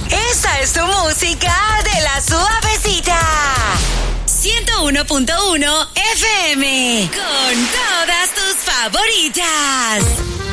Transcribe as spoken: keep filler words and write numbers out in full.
Esta es tu música de la suavecita. ciento uno punto uno F M. Con todas tus favoritas.